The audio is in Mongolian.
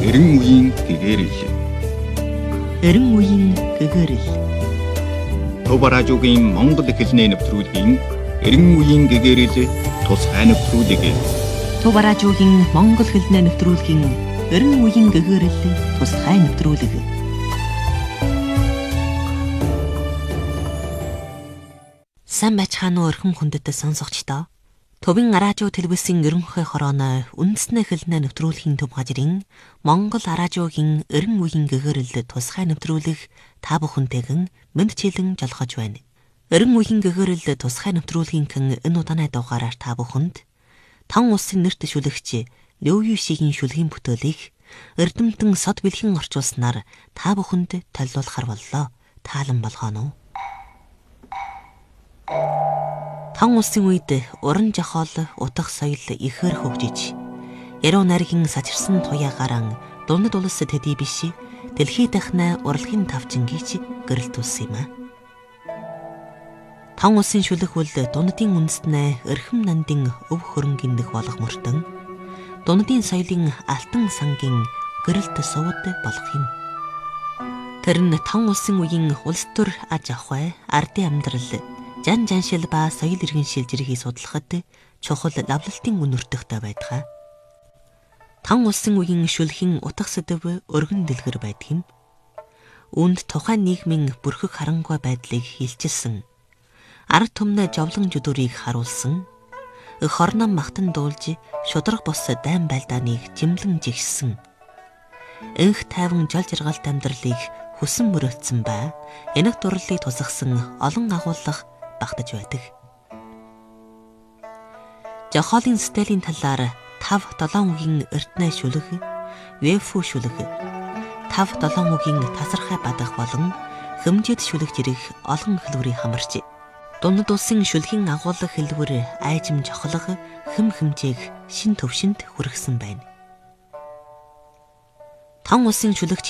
Эрен үеийн гэгэрэл. Эрен үеийн гэгэрэл. Төв радиогийн Монгол хэлний нэвтрүүлгийн Эрен үеийн гэгэрэл тусгай нэвтрүүлэг. Төв радиогийн Монгол хэлний нэвтрүүлгийн Эрен үеийн гэгэрэл тусгай нэвтрүүлэг. Сайн байцгаана уу өрхөм хүндэт сонсогчдоо. Төвийн радио телевизийн ерөнхий хорооны үндэсний хэлний нэвтрүүлгийн төв газрын Монгол радиогийн Эрен үеийн гэгэрэл тусгай нэвтрүүлэг та бүхэнтэйгэн мэдчилэн жолгож байна. Эрен үеийн гэгэрэл тусгай нэвтрүүлгийнхэн энэ удааны дугаараар та бүхэнд тан улсын нэр дэвшүүлэгч Лю Юшигийн шүлгийн бүтээлийг эрдэмтэн сод бэлхэн орчуулснаар та бүхэнд төлөвлөхөр боллоо. Таалан болгоно уу? Тан улсын үед уран жохоол утга соёл ихээр хөгжиж, яруу найргийн сачирсан туяагаран дундад улс төдий биш дэлхийд дахны урлагийн тавчингийч гэрэлтүүлсэн юм а. Тан улсын шүлэг бол дундадын үндэснээ эрхэм нандин өв хөрөнгөнд дэх болгомортон дундадын соёлын алтан сангийн гэрэлт сувд болох юм. Тэр нь тан улсын үеийн улс төр аж ахуй, ардын амьдрал, жан жаншил ба соёл иргэншил зэргийг судлахад чухал лавлалтын үн өртөгтэй байдаг. Тан улсын үеийн шүлхийн утга сэдэв өргөн дэлгэр байдаг юм. Үүнд тухайн нийгмийн бүрхэг харангүй байдлыг хилчилсэн, ард түмнээ жовлон жүдүрийг харуулсан, хорнон махтан дуулж шудраг бос дайн байлдааныг жимлэн жигсэн, энх тайван жол жаргалт амьдралыг хүсэн мөрөөдсөн ба энэг дурлалыг тусгасан олон агуулга багтаж байдаг. Жохоолын стилийн талаар 5-7 үгийн эртнээ шүлэг, вэфү шүлэг, 5-7 үгийн тасархай бадах болон хэмжээд шүлэг зэрэг олон хэлбэрийг хамарч дундад улсын шүлгийн агуулга хэлбэр айжим жохолго хэм хэмжээг шин төвшөнд хүргэсэн байна. Тан улсын шүлэгч